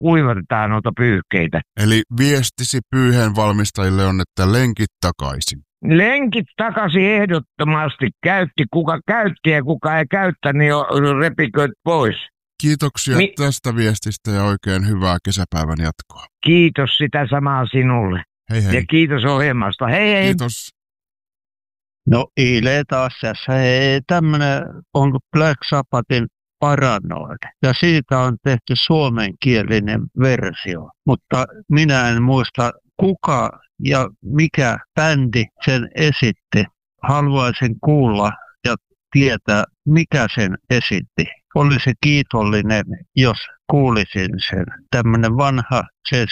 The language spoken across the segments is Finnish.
kuivatetaan noita pyyhkeitä. Eli viestisi pyyheen valmistajille on, että lenkit takaisin. Lenkit takaisin ehdottomasti. Kuka käytti ja kuka ei käyttänyt, niin repiköt pois. Kiitoksia tästä viestistä ja oikein hyvää kesäpäivän jatkoa. Kiitos sitä samaa sinulle. Hei hei. Ja kiitos ohjelmasta. Hei hei. Kiitos. No Ile taas tässä. Hei, tämmönen on Black Sabbathin Paranoid. Ja siitä on tehty suomenkielinen versio. Mutta minä en muista kuka ja mikä bändi sen esitti. Haluaisin kuulla ja tietää, mikä sen esitti. Olisi kiitollinen, jos kuulisin sen. Tämmöinen vanha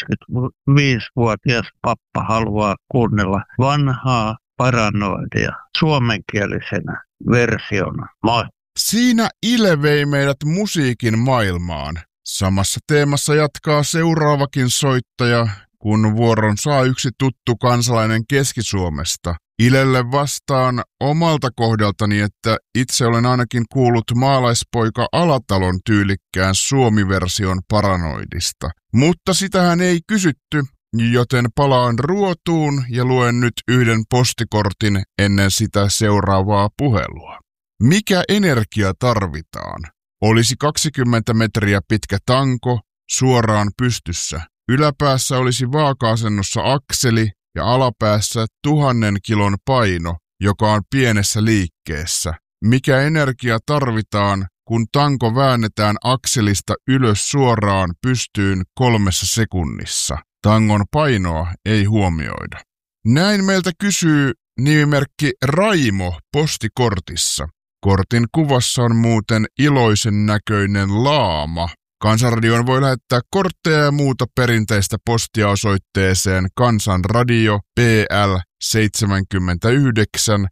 75-vuotias pappa haluaa kuunnella vanhaa Paranoidia suomenkielisenä versiona. Moi! Siinä Ile vei meidät musiikin maailmaan. Samassa teemassa jatkaa seuraavakin soittaja, kun vuoron saa yksi tuttu kansalainen Keski-Suomesta. Ilelle vastaan omalta kohdaltani, että itse olen ainakin kuullut maalaispoika Alatalon tyylikkään suomiversion Paranoidista. Mutta sitähän ei kysytty, joten palaan ruotuun ja luen nyt yhden postikortin ennen sitä seuraavaa puhelua. Mikä energia tarvitaan? Olisi 20 metriä pitkä tanko suoraan pystyssä. Yläpäässä olisi vaaka-asennossa akseli ja alapäässä 1000 kilon paino, joka on pienessä liikkeessä. Mikä energia tarvitaan, kun tanko väännetään akselista ylös suoraan pystyyn 3 sekunnissa? Tangon painoa ei huomioida. Näin meiltä kysyy nimimerkki Raimo postikortissa. Kortin kuvassa on muuten iloisen näköinen laama. Kansanradioon voi lähettää kortteja ja muuta perinteistä postia osoitteeseen Kansanradio PL 79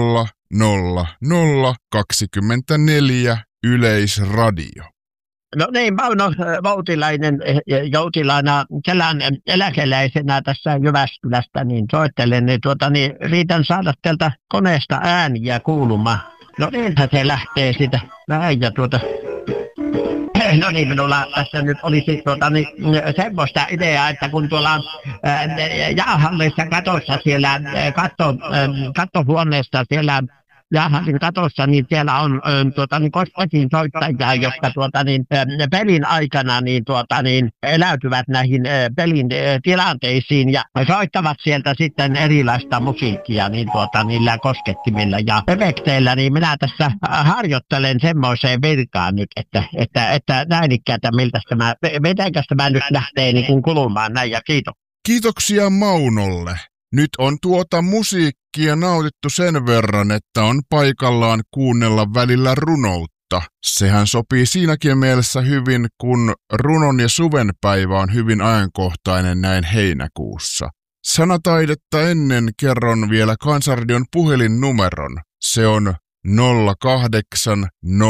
00024 Yleisradio. No niin, Mauno Voutilainen joutilaana Kelan eläkeläisenä tässä Jyväskylästä niin soittelen, niin riitän saada teiltä koneesta ääniä kuulumaan. No niinhän se lähtee sitä näin ja no niin, minulla tässä nyt olisi semmoista ideaa, että kun tuolla jäähallissa katossa siellä kattohuoneessa siellä jäähallin katossa, niin siellä on kotiin soittajia, jotka pelin aikana eläytyvät näihin pelin tilanteisiin ja soittavat sieltä sitten erilaista musiikkia niillä koskettimilla ja efekteillä, niin minä tässä harjoittelen semmoiseen virkaan nyt, että näin ikään miltä tämä nyt lähtee kulumaan näin ja kiitos. Kiitoksia Maunolle. Nyt on tuota musiikkia nautittu sen verran, että on paikallaan kuunnella välillä runoutta. Sehän sopii siinäkin mielessä hyvin, kun runon ja suvenpäivä on hyvin ajankohtainen näin heinäkuussa. Sanataidetta ennen kerron vielä Kansanradion puhelinnumeron. Se on 0800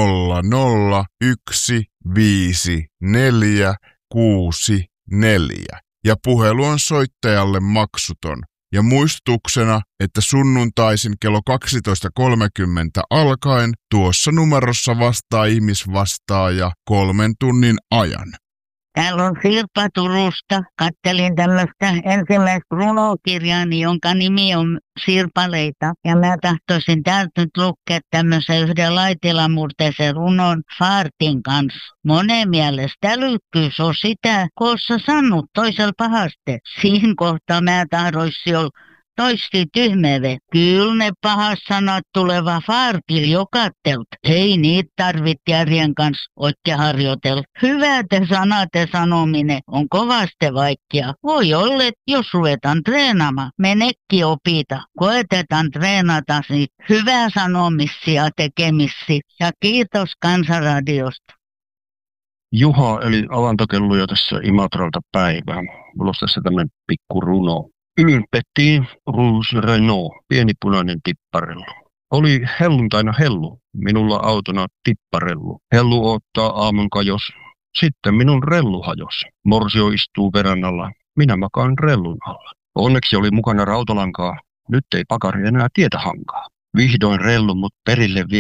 15464 ja puhelu on soittajalle maksuton. Ja muistutuksena, että sunnuntaisin kello 12.30 alkaen tuossa numerossa vastaa ihmisvastaaja 3 tunnin ajan. Täällä on Sirpa Turusta. Kattelin tällaista ensimmäistä runokirjaani, jonka nimi on Sirpaleita. Ja mä tahtoisin täältä nyt lukea tämmöisen yhden laitilamurteisen runon Faartin kanssa. Monen mielestä älykkyys on sitä, koossa sanot toisella pahaste. Siinä kohtaa mä tahdoisin olla toisti tyhmeve. Kyllä ne pahas sanat tuleva Faartil jokattelt. Ei niitä tarvit järjen kanssa oikein harjoitella. Hyvät sanat ja sanominen on kovasti vaikea. Voi olla, että jos ruvetaan treenaamaan, menekki opita. Koetetaan treenata niitä hyvää sanomisia tekemisiä. Ja kiitos Kansanradiosta. Juha eli avantokelluja tässä Imatralta päivää. Mulla olisi tässä tämmöinen pikku runo. Une petit rouge Renault, pieni punainen tipparellu. Oli helluntaina hellu, minulla autona tipparellu. Hellu ottaa aamun kajos, sitten minun rellu hajos. Morsio istuu verannalla, minä makaan rellun alla. Onneksi oli mukana rautalankaa, nyt ei pakari enää tietä hankaa. Vihdoin rellu mut perille vie,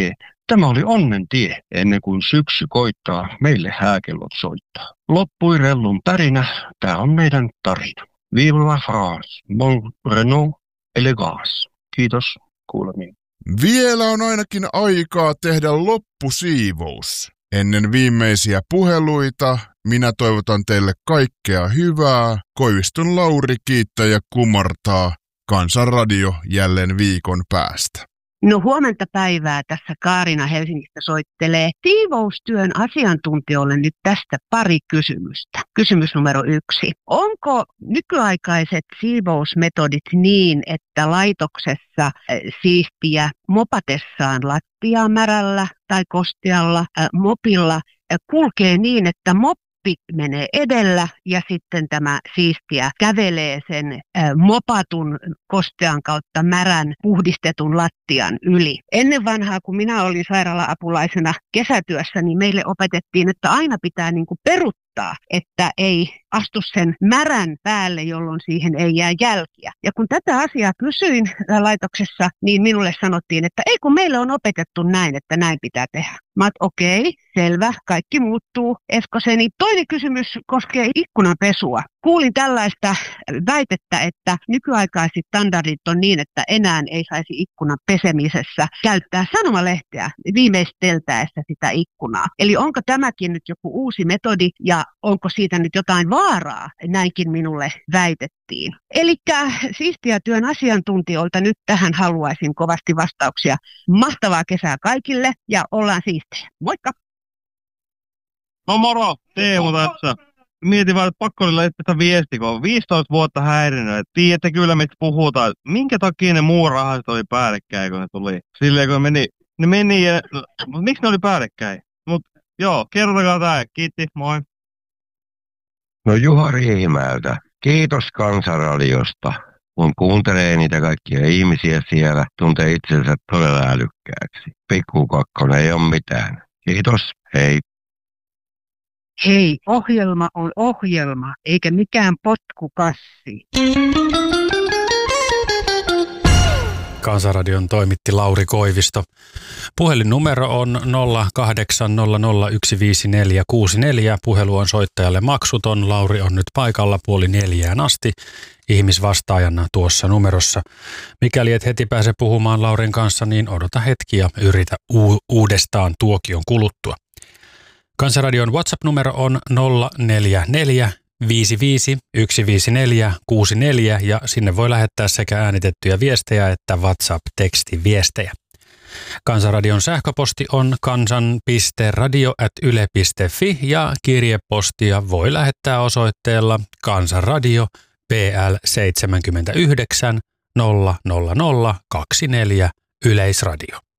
Tämä oli onnen tie ennen kuin syksy koittaa meille hääkellot soittaa. Loppui rellun pärinä, tää on meidän tarina. Vive la France, mon Renault élégance. Kiitos, kuulemiin. Vielä on ainakin aikaa tehdä loppusiivous. Ennen viimeisiä puheluita minä toivotan teille kaikkea hyvää. Koiviston Lauri kiittää ja kumartaa. Kansanradio jälleen viikon päästä. No huomenta päivää, tässä Kaarina Helsingistä soittelee. Siivoustyön asiantuntijoille nyt tästä pari kysymystä. Kysymys numero 1. Onko nykyaikaiset siivousmetodit niin, että laitoksessa siistiä mopatessaan lattiaa märällä tai kostealla mopilla kulkee niin, että moppi menee edellä ja sitten tämä siistiä kävelee sen mopatun kostean kautta märän puhdistetun lattian yli. Ennen vanhaa, kun minä olin sairaala-apulaisena kesätyössä, niin meille opetettiin, että aina pitää peruuttaa, että ei astu sen märän päälle, jolloin siihen ei jää jälkiä. Ja kun tätä asiaa kysyin laitoksessa, niin minulle sanottiin, että ei kun meille on opetettu näin, että näin pitää tehdä. Mä oon, okei, selvä, kaikki muuttuu. Eskoseni. Toinen kysymys koskee ikkunanpesua. Kuulin tällaista väitettä, että nykyaikaiset standardit on niin, että enää ei saisi ikkunan pesemisessä käyttää sanomalehteä viimeisteltäessä sitä ikkunaa. Eli onko tämäkin nyt joku uusi metodi ja onko siitä nyt jotain vaaraa? Näinkin minulle väitettiin. Eli siistiä työn asiantuntijoilta nyt tähän haluaisin kovasti vastauksia. Mahtavaa kesää kaikille ja ollaan siistejä. Moikka! No moro, Teemu tässä. Mietin vaan, että pakko oli lähettää viesti, kun on 15 vuotta häirinyt. Tiedätte kyllä, mistä puhutaan. Minkä takia ne muurahaiset oli päällekkäin, kun ne tuli? Silleen, kun ne meni ja... Miksi ne oli päällekkäin? Mut joo, kertokaa tää. Kiitti, moi. No Juha Riihimäeltä. Kiitos Kansanradiosta. Kun kuuntelee niitä kaikkia ihmisiä siellä, tuntee itsensä todella älykkääksi. Pikku kakkonen ei ole mitään. Kiitos, hei. Hei, ohjelma on ohjelma, eikä mikään potkukassi. Kansanradion toimitti Lauri Koivisto. Puhelinnumero on 0800155464. Puhelu on soittajalle maksuton. Lauri on nyt paikalla 3:30 asti ihmisvastaajana tuossa numerossa. Mikäli et heti pääse puhumaan Laurin kanssa, niin odota hetki ja yritä uudestaan tuokion kuluttua. Kansanradion WhatsApp-numero on 044 55 154 64 ja sinne voi lähettää sekä äänitettyjä viestejä että WhatsApp-tekstiviestejä. Kansanradion sähköposti on kansan.radio@yle.fi ja kirjepostia voi lähettää osoitteella Kansanradio PL 79 00024 Yleisradio.